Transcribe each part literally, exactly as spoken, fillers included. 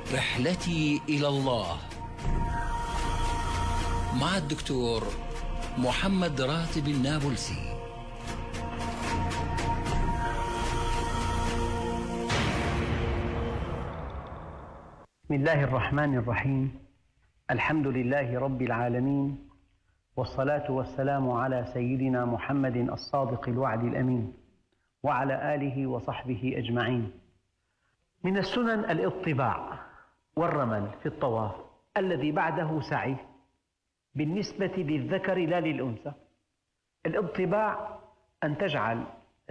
رحلتي إلى الله مع الدكتور محمد راتب النابلسي. بسم الله الرحمن الرحيم. الحمد لله رب العالمين، والصلاة والسلام على سيدنا محمد الصادق الوعد الأمين، وعلى آله وصحبه أجمعين. من السنن الاطباع والرمل في الطواف الذي بعده سعي بالنسبة للذكر لا للأنثى. الاطباع أن تجعل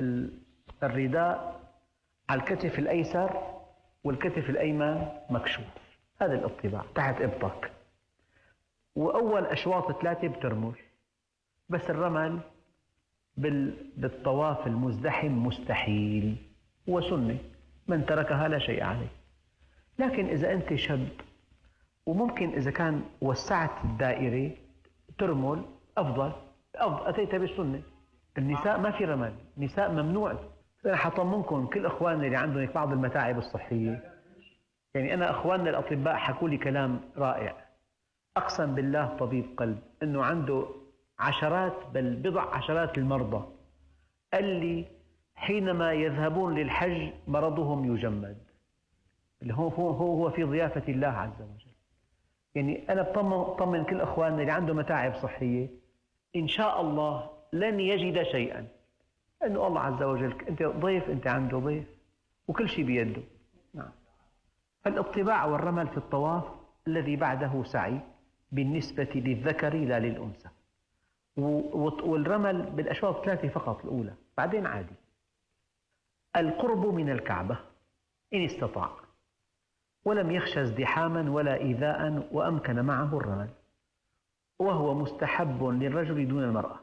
الرداء على الكتف الأيسر والكتف الأيمن مكشوف، هذا الاطباع تحت إبطك، وأول أشواط ثلاثة بترمل. بس الرمل بالطواف المزدحم مستحيل، هو سنة من تركها لا شيء عليه. لكن إذا أنت شاب وممكن إذا كان وسعت الدائرة ترمل أفضل، أفضل أتيت بالسنة. النساء ما في رمل، النساء ممنوع. أنا حطمنكم كل إخواننا اللي عندهم بعض المتاعب الصحية، يعني أنا إخواننا الأطباء حكوا لي كلام رائع، أقسم بالله طبيب قلب أنه عنده عشرات بل بضع عشرات المرضى اللي حينما يذهبون للحج مرضهم يجمد، اللي هو هو هو في ضيافة الله عز وجل. يعني أنا بطمن كل إخواننا اللي عنده متاعب صحية إن شاء الله لن يجد شيئا، لأنه الله عز وجل أنت ضيف، أنت عنده ضيف وكل شيء بيده. نعم. فالاطباع والرمل في الطواف الذي بعده سعي بالنسبة للذكر لا للأنثى، والرمل بالأشواط ثلاثة فقط الأولى، بعدين عادي. القرب من الكعبة إن استطاع ولم يخشى ازدحاما ولا إيذاء وأمكن معه الرمل، وهو مستحب للرجل دون المرأة.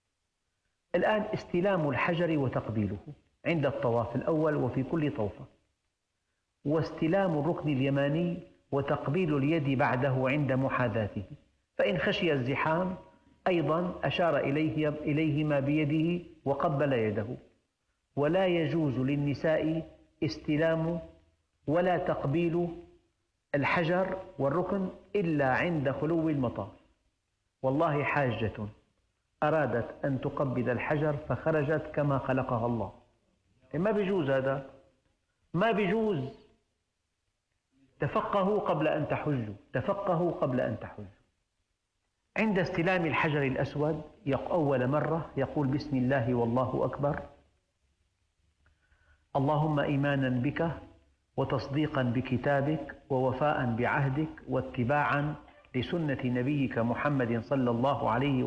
الآن استلام الحجر وتقبيله عند الطواف الأول وفي كل طوفة، واستلام الركن اليماني وتقبيل اليد بعده عند محاذاته، فإن خشي الزحام أيضا أشار إليه إليهما بيده وقبل يده. ولا يجوز للنساء استلام ولا تقبيل الحجر والركن إلا عند خلو المطاف. والله حاجة أرادت أن تقبل الحجر فخرجت كما خلقها الله، ما بيجوز هذا، ما بيجوز. تفقهوا قبل أن تحجوا، تفقهوا قبل أن تحجوا. عند استلام الحجر الأسود أول مرة يقول بسم الله والله أكبر، اللهم إيمانا بك وتصديقا بكتابك ووفاء بعهدك واتباعا لسنة نبيك محمد صلى الله عليه